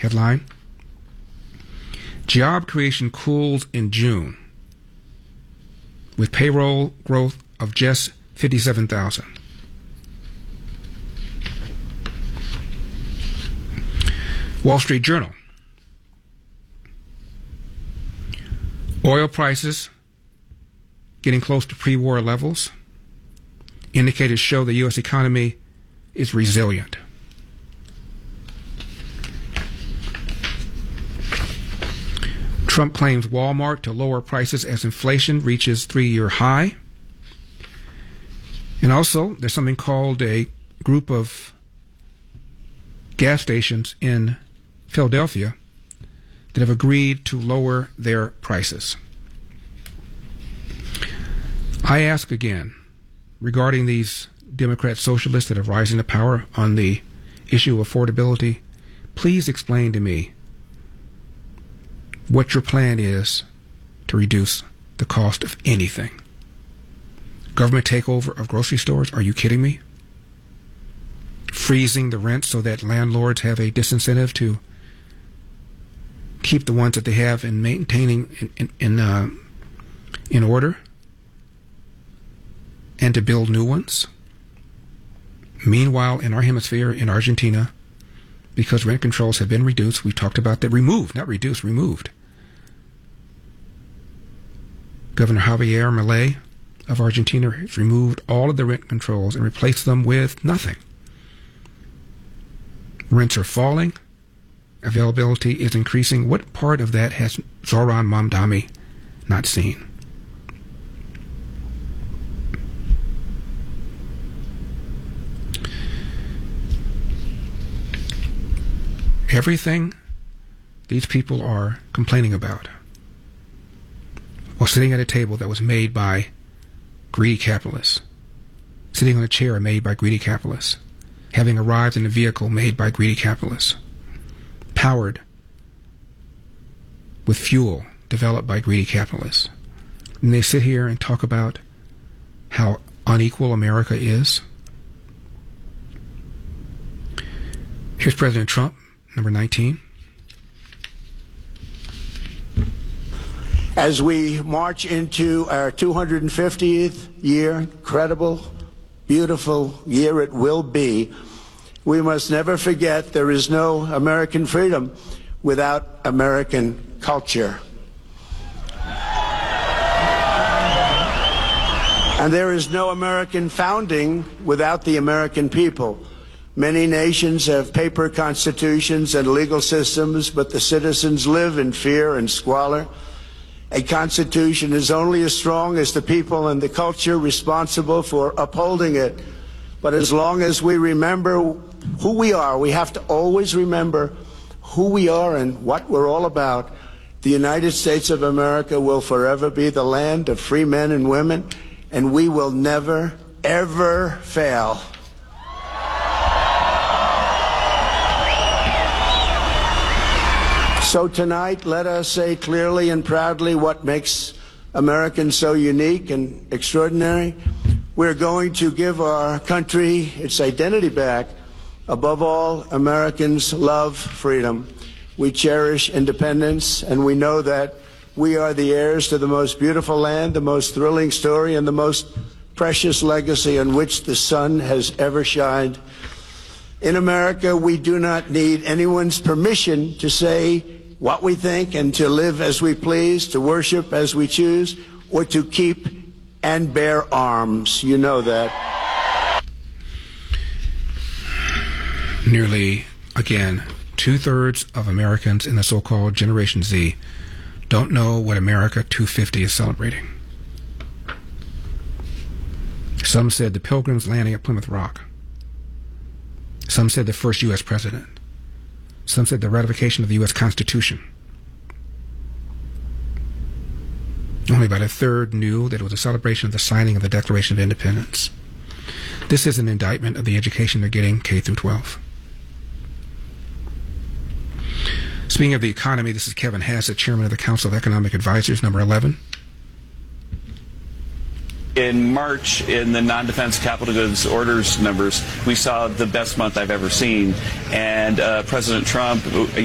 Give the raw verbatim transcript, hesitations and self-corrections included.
headline. Job creation cools in June with payroll growth of just fifty-seven thousand. Wall Street Journal. Oil prices getting close to pre-war levels. Indicators show the U S economy is resilient. Trump claims Walmart to lower prices as inflation reaches three-year high. And also, there's something called a group of gas stations in Philadelphia that have agreed to lower their prices. I ask again, regarding these Democrat socialists that are rising to power on the issue of affordability, please explain to me what your plan is to reduce the cost of anything. Government takeover of grocery stores? Are you kidding me? Freezing the rent so that landlords have a disincentive to keep the ones that they have and maintaining in in, in, uh, in order, and to build new ones. Meanwhile, in our hemisphere, in Argentina, because rent controls have been reduced, we talked about that, removed, not reduced, removed. Governor Javier Milei of Argentina has removed all of the rent controls and replaced them with nothing. Rents are falling. Availability is increasing. What part of that has Zoran Mamdani not seen? Everything these people are complaining about while sitting at a table that was made by greedy capitalists, sitting on a chair made by greedy capitalists, having arrived in a vehicle made by greedy capitalists, powered with fuel developed by greedy capitalists. And they sit here and talk about how unequal America is. Here's President Trump, number nineteen. As we march into our two hundred fiftieth year, incredible, beautiful year it will be, we must never forget there is no American freedom without American culture. And there is no American founding without the American people. Many nations have paper constitutions and legal systems, but the citizens live in fear and squalor. A constitution is only as strong as the people and the culture responsible for upholding it. But as long as we remember who we are, we have to always remember who we are and what we're all about. The United States of America will forever be the land of free men and women, and we will never, ever fail. So tonight, let us say clearly and proudly what makes Americans so unique and extraordinary. We're going to give our country its identity back. Above all, Americans love freedom. We cherish independence, and we know that we are the heirs to the most beautiful land, the most thrilling story, and the most precious legacy on which the sun has ever shined. In America, we do not need anyone's permission to say what we think and to live as we please, to worship as we choose, or to keep and bear arms. You know that. Nearly, again, two-thirds of Americans in the so-called Generation Z don't know what America two fifty is celebrating. Some said the Pilgrims landing at Plymouth Rock. Some said the first U S president. Some said the ratification of the U S Constitution. Only about a third knew that it was a celebration of the signing of the Declaration of Independence. This is an indictment of the education they're getting K through twelve. Speaking of the economy, this is Kevin Hassett, chairman of the Council of Economic Advisors, number eleven. In March, in the non-defense capital goods orders numbers, we saw the best month I've ever seen. And uh, President Trump